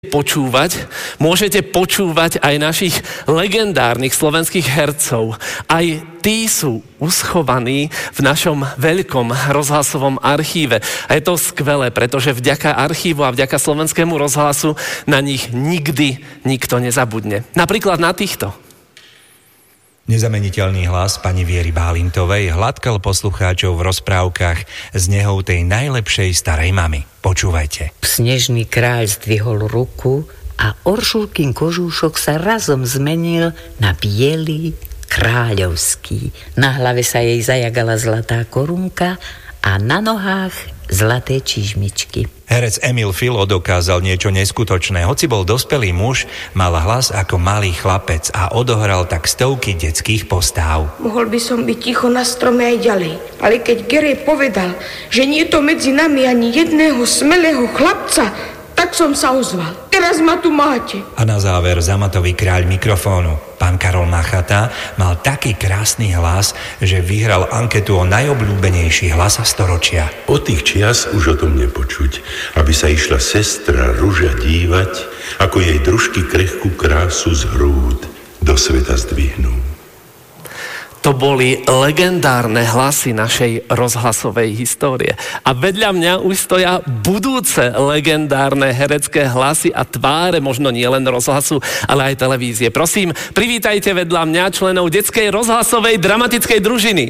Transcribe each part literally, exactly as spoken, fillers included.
počúvať, môžete počúvať aj našich legendárnych slovenských hercov. Aj tí sú uschovaní v našom veľkom rozhlasovom archíve. A je to skvelé, pretože vďaka archívu a vďaka Slovenskému rozhlasu na nich nikdy nikto nezabudne. Napríklad na týchto. Nezameniteľný hlas pani Viery Bálintovej hladkal poslucháčov v rozprávkach z nehou tej najlepšej starej mamy. Počúvajte. Snežný kráľ zdvihol ruku a Oršulkin kožúšok sa razom zmenil na biely kráľovský. Na hlave sa jej zajagala zlatá korunka a na nohách zlaté čižmičky. Herec Emil Filo dokázal niečo neskutočné. Hoci bol dospelý muž, mal hlas ako malý chlapec a odohral tak stovky detských postáv. Mohol by som byť ticho na strome aj ďalej, ale keď Gerej povedal, že nie je to medzi nami ani jedného smelého chlapca, tak som sa ozval. Teraz ma tu máte. A na záver zamatový kráľ mikrofónu. Pán Karol Machata mal taký krásny hlas, že vyhral anketu o najobľúbenejší hlas storočia. Od tých čias už o tom nepočuť, aby sa išla sestra Ruža dívať, ako jej družky krehkú krásu z hrúd do sveta zdvihnú. To boli legendárne hlasy našej rozhlasovej histórie. A vedľa mňa už stoja budúce legendárne herecké hlasy a tváre, možno nie len rozhlasu, ale aj televízie. Prosím, privítajte vedľa mňa členov detskej rozhlasovej dramatickej družiny.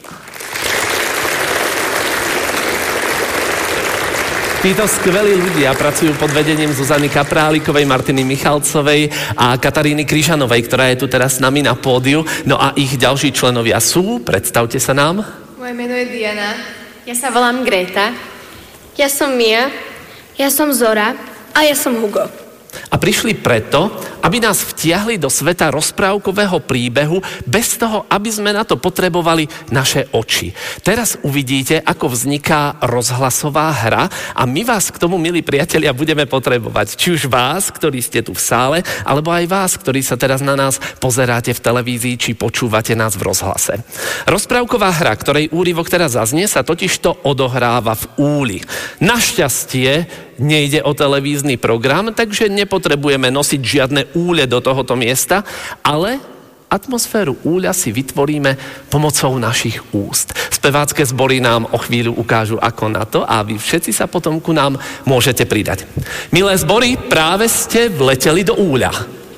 Títo skvelí ľudia pracujú pod vedením Zuzany Kaprálikovej, Martiny Michalcovej a Kataríny Kryžanovej, ktorá je tu teraz s nami na pódiu. No a ich ďalší členovia sú, predstavte sa nám. Moje meno je Diana. Ja sa volám Greta. Ja som Mia. Ja som Zora. A ja som Hugo. A prišli preto, aby nás vtiahli do sveta rozprávkového príbehu bez toho, aby sme na to potrebovali naše oči. Teraz uvidíte, ako vzniká rozhlasová hra a my vás k tomu, milí priatelia, budeme potrebovať. Či už vás, ktorí ste tu v sále, alebo aj vás, ktorí sa teraz na nás pozeráte v televízii, či počúvate nás v rozhlase. Rozprávková hra, ktorej úryvok teraz zaznie, sa totižto odohráva v úli. Našťastie nejde o televízny program, takže nepotrebujeme nosiť žiadne úle do tohoto miesta, ale atmosféru úľa si vytvoríme pomocou našich úst. Spevácké zbory nám o chvíľu ukážu, ako na to, a vy všetci sa potom ku nám môžete pridať. Milé zbory, práve ste vleteli do úľa.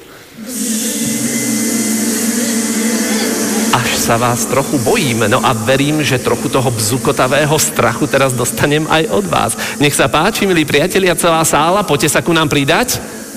Až sa vás trochu bojím, no a verím, že trochu toho bzukotavého strachu teraz dostanem aj od vás. Nech sa páči, milí priatelia, celá sála, poďte sa ku nám pridať.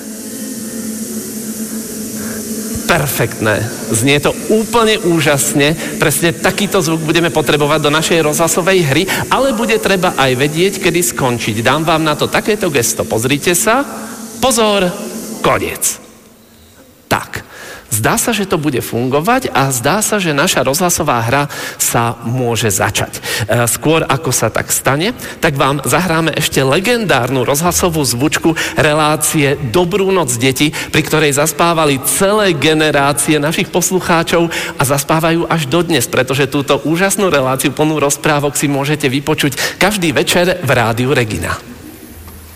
Perfektné. Znie to úplne úžasne. Presne takýto zvuk budeme potrebovať do našej rozhlasovej hry, ale bude treba aj vedieť, kedy skončiť. Dám vám na to takéto gesto. Pozrite sa. Pozor, koniec. Tak. Zdá sa, že to bude fungovať a zdá sa, že naša rozhlasová hra sa môže začať. Skôr ako sa tak stane, tak vám zahráme ešte legendárnu rozhlasovú zvučku relácie Dobrú noc, deti, pri ktorej zaspávali celé generácie našich poslucháčov a zaspávajú až dodnes, pretože túto úžasnú reláciu plnú rozprávok si môžete vypočuť každý večer v rádiu Regina.